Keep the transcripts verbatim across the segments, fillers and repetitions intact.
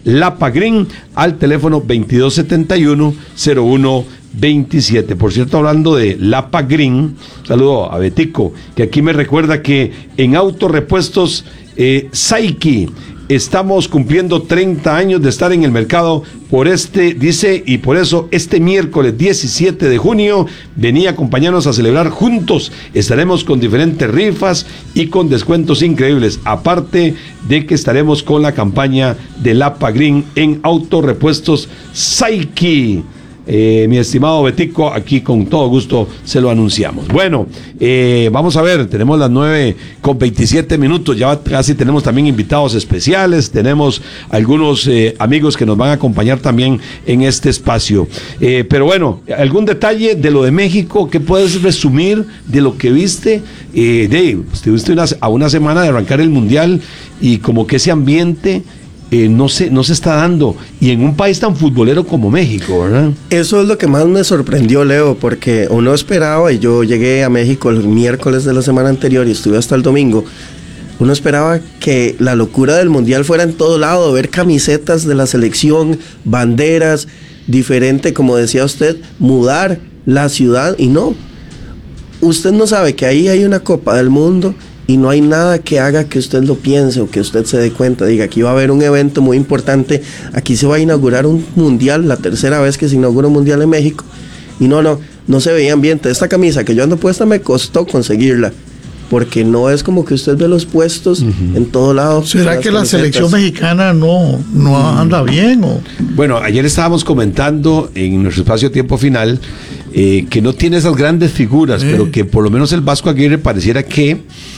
Lapa Green, al teléfono veintidós setenta y uno cero uno veintisiete. Por cierto, hablando de Lapa Green, saludo a Betico, que aquí me recuerda que en Autorepuestos eh, Saiki estamos cumpliendo treinta años de estar en el mercado. Por este, dice, y por eso este miércoles diecisiete de junio venía a acompañarnos a celebrar juntos. Estaremos con diferentes rifas y con descuentos increíbles, aparte de que estaremos con la campaña de Lapa Green en Autorepuestos Saiki. Eh, mi estimado Betico, aquí con todo gusto se lo anunciamos. Bueno, eh, vamos a ver, tenemos las nueve con veintisiete minutos, ya casi tenemos también invitados especiales, tenemos algunos eh, amigos que nos van a acompañar también en este espacio. Eh, pero bueno, ¿algún detalle de lo de México que puedes resumir de lo que viste? Eh, Dave, estuviste una, a una semana de arrancar el Mundial y como que ese ambiente... Eh, no se, no se está dando, y en un país tan futbolero como México, ¿verdad? Eso es lo que más me sorprendió, Leo, porque uno esperaba, y yo llegué a México el miércoles de la semana anterior y estuve hasta el domingo, uno esperaba que la locura del Mundial fuera en todo lado, ver camisetas de la selección, banderas, diferente, como decía usted, mudar la ciudad, y no. Usted no sabe que ahí hay una Copa del Mundo y no hay nada que haga que usted lo piense o que usted se dé cuenta, diga, aquí va a haber un evento muy importante, aquí se va a inaugurar un mundial, la tercera vez que se inaugura un mundial en México, y no, no, no se veía ambiente. Esta camisa que yo ando puesta me costó conseguirla, porque no es como que usted ve los puestos uh-huh. en todo lado. ¿Será que la selección mexicana no, no uh-huh. anda bien? O? Bueno, ayer estábamos comentando en nuestro espacio Tiempo Final eh, que no tiene esas grandes figuras, sí. pero que por lo menos el Vasco Aguirre pareciera que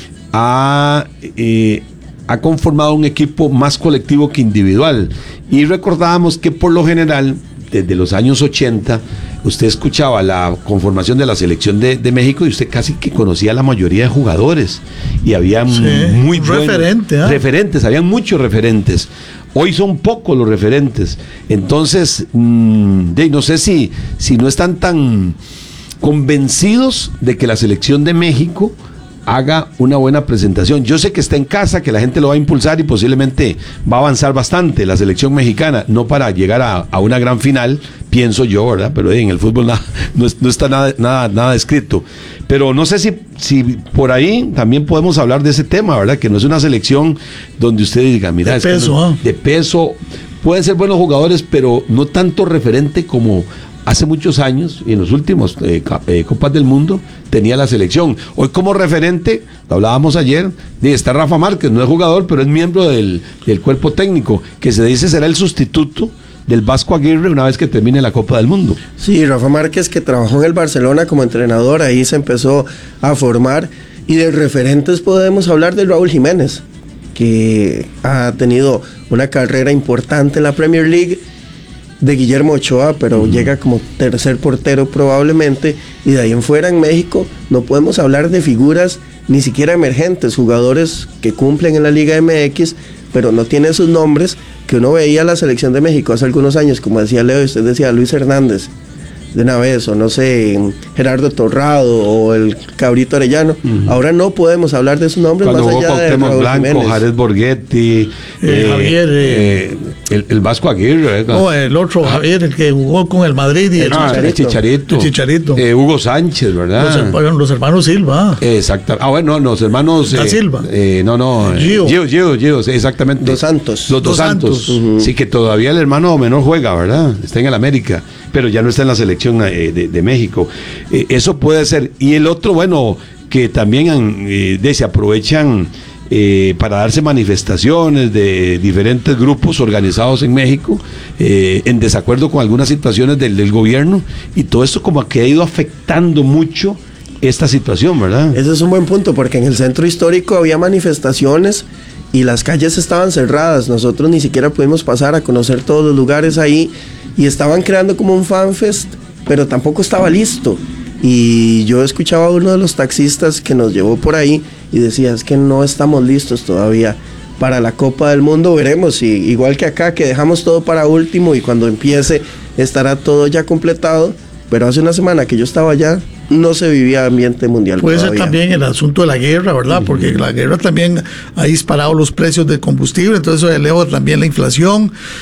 Ha, eh, ha conformado un equipo más colectivo que individual, y recordábamos que por lo general desde los años ochenta usted escuchaba la conformación de la selección de, de México y usted casi que conocía a la mayoría de jugadores y había sí, muy buenos referente, ¿eh? referentes, habían muchos referentes. Hoy son pocos los referentes, entonces mmm, de, no sé si, si no están tan convencidos de que la selección de México haga una buena presentación. Yo sé que está en casa, que la gente lo va a impulsar y posiblemente va a avanzar bastante la selección mexicana, no para llegar a, a una gran final, pienso yo, ¿verdad? Pero en el fútbol nada, no, no está nada, nada, nada escrito. Pero no sé si, si por ahí también podemos hablar de ese tema, ¿verdad? Que no es una selección donde usted diga, mira, de es peso, que no, ¿eh? de peso, pueden ser buenos jugadores, pero no tanto referente como hace muchos años, y en los últimos eh, eh, Copas del Mundo tenía la selección. Hoy como referente, lo hablábamos ayer, de está Rafa Márquez, no es jugador, pero es miembro del, del cuerpo técnico, que se dice será el sustituto del Vasco Aguirre una vez que termine la Copa del Mundo. Sí, Rafa Márquez, que trabajó en el Barcelona como entrenador, ahí se empezó a formar, y de referentes podemos hablar de Raúl Jiménez, que ha tenido una carrera importante en la Premier League, de Guillermo Ochoa, pero uh-huh. llega como tercer portero probablemente, y de ahí en fuera en México no podemos hablar de figuras ni siquiera emergentes, jugadores que cumplen en la Liga M X, pero no tienen sus nombres, que uno veía a la selección de México hace algunos años, como decía Leo, y usted decía Luis Hernández de una vez, o no sé, Gerardo Torrado o el Cabrito Arellano. Uh-huh. Ahora no podemos hablar de sus nombres. Cuando más allá de Raúl Blanco, Jiménez. Jared Borghetti, eh, eh, Javier, eh, eh, el, el Vasco Aguirre, ¿eh? No, el otro Javier, el que jugó con el Madrid y el, ah, Chicharito. el Chicharito, el Chicharito. Eh, Hugo Sánchez, ¿verdad? Los, los hermanos Silva. Exacto. Ah, bueno, no, los hermanos Da eh, Silva. Eh, no, no. Gio. Gio, Gio, Gio, sí, exactamente. Dos Santos. Los Dos, Dos Santos. Santos. Uh-huh. Sí, que todavía el hermano menor juega, ¿verdad? Está en el América, pero ya no está en la selección eh, de, de México. Eh, eso puede ser. Y el otro, bueno, que también eh, de, se aprovechan eh, para darse manifestaciones de diferentes grupos organizados en México eh, en desacuerdo con algunas situaciones del, del gobierno, y todo esto como que ha ido afectando mucho esta situación, ¿verdad? Ese es un buen punto, porque en el centro histórico había manifestaciones y las calles estaban cerradas, nosotros ni siquiera pudimos pasar a conocer todos los lugares ahí, y estaban creando como un fanfest, pero tampoco estaba listo. Y yo escuchaba a uno de los taxistas que nos llevó por ahí y decía, es que no estamos listos todavía para la Copa del Mundo, veremos, y igual que acá, que dejamos todo para último y cuando empiece estará todo ya completado, pero hace una semana que yo estaba allá, no se vivía ambiente mundial. Puede todavía. ser también el asunto de la guerra, ¿verdad? Uh-huh. Porque la guerra también ha disparado los precios del combustible, entonces eso eleva también la inflación.